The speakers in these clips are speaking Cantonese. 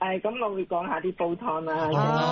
咁我會講下啲煲湯啦。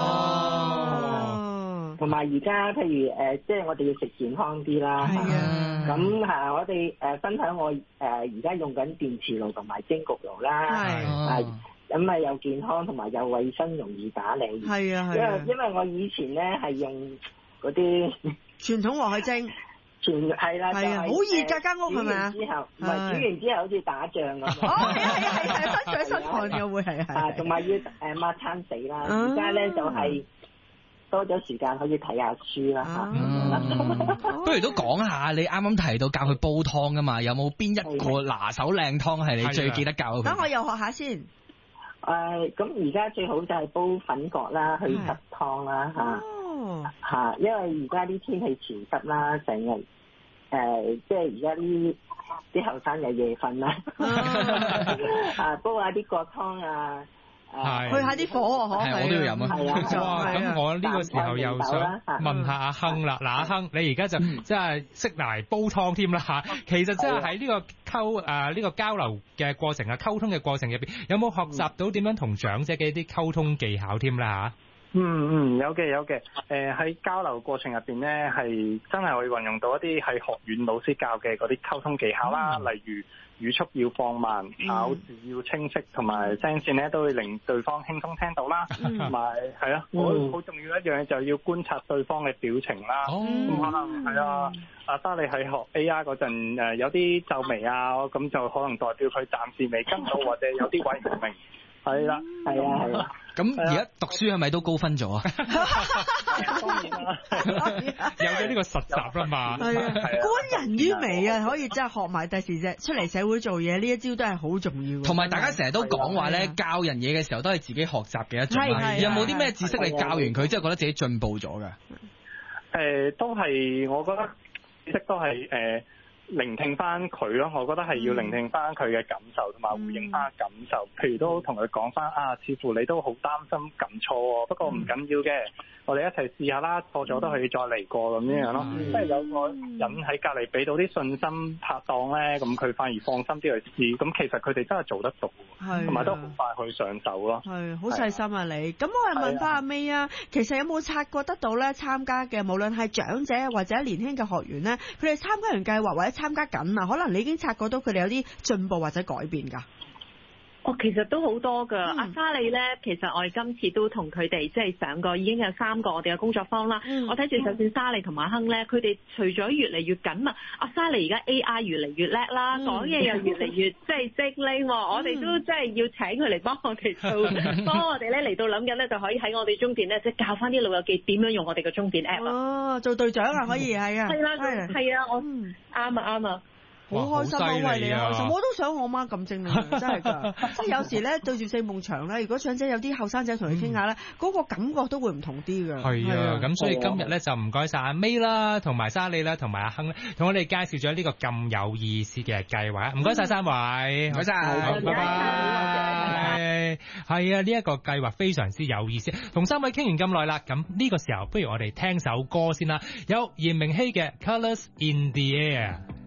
同埋而家譬如即係我哋要食健康啲啦。 係啊。 咁我哋分享我而家用緊電磁爐同埋蒸焗爐啦。係。咁啊又健康同埋又衛生，容易打理。 係啊因為我以前咧係用嗰啲傳統鑊去蒸。 係啦， 係啊，好熱㗎間屋係咪啊？ 之後唔係煮完之後好似打仗咁。 係，分水身汗嘅會係。 同埋要抹餐死啦。而家咧就係多咗時間可以睇下書啦。 不如都講下你啱啱提到教佢煲湯㗎嘛？有冇邊一個拿手靚湯係你最記得教佢？ 等我又學下先。 咁而家最好就係煲粉葛啦，去濕湯啦因為而家啲天氣潮濕啦，成日即係而家啲後生又夜瞓啦，煲下啲葛湯啊， 去下啲火係我都要飲啊。 哇！咁我呢個時候又想問下阿亨啦，嗱，阿亨你而家就即係識埋煲湯添啦嚇。其實即係喺呢個呢個交流嘅過程啊，溝通嘅過程入邊，有冇學習到點樣同長者嘅一啲溝通技巧添啦嚇？ 有嘅。喺交流過程入邊咧，係真係可以運用到一啲係學院老師教嘅嗰啲溝通技巧啦，例如語速要放慢，咬字要清晰，同埋聲線咧都會令對方輕鬆聽到啦。同埋係啊，好重要一樣嘢就要觀察對方嘅表情啦。咁可能係啊，阿莎你喺學 AI 嗰陣有啲皺眉啊，咁就可能代表佢暫時未跟到，或者有啲位唔明。係啦。 咁而家讀書係咪都高分咗啊？ 當然啦， 有咗呢個實習啦嘛。 係啊，觀人於微啊，可以真係學埋第時啫，出嚟社會做嘢呢一招都係好重要。 同埋大家成日都講話咧，教人嘢嘅時候都係自己學習嘅一種。有冇啲咩知識你教完佢之後覺得自己進步咗㗎？ 都係，我覺得知識都係聆聽翻佢咯，我覺得係要聆聽翻佢嘅感受，同埋回應翻感受。譬如都同佢講翻似乎你都好擔心撳錯喎，不過唔緊要嘅，我哋一齊試下啦，錯咗都可以再嚟過咁樣咯。即係有個人喺隔離俾到啲信心拍檔咧，咁佢反而放心啲去試。咁其實佢哋真係做得到，同埋都好快去上手咯。 係好細心啊你。咁我係問翻阿 May 啊，其實有冇察覺得到咧參加嘅無論係長者或者年輕嘅學員咧，佢哋參加完計劃或者參加緊啊，可能你已經察覺到佢哋有啲進步或者改變㗎。 其實都好多㗎。阿莎莉咧，其實我哋今次都同佢哋即係上過，已經有3個我哋嘅工作坊啦。我睇住就算莎莉同埋亨咧，佢哋除咗越嚟越緊密，阿莎莉而家 AI 越嚟越叻啦，講嘢又越嚟越即係精靈。我哋都即係要請佢嚟幫我哋做，幫我哋咧嚟到諗緊咧，就可以喺我哋中電咧，即係教翻啲老友記點樣用我哋嘅中電 app 啊。 做隊長啊，可以係啊。 係啊，我啱啊。 好開心啊！為你開心，我都想我媽咁精靈，真係㗎。即係有時咧對住四面牆咧，如果長者有啲後生仔同你傾下咧，嗰個感覺都會唔同啲㗎。 係啊，咁所以今日咧就唔該晒阿 May 啦，同埋莎莉啦，同埋阿亨咧，同我哋介紹咗呢個咁有意思嘅計劃。唔該晒3位， 唔該晒， 拜拜。係啊，呢一個計劃非常之有意思。同3位傾完咁耐啦，咁呢個時候不如我哋聽首歌先啦，有炎明熹嘅《Colours in the Air》。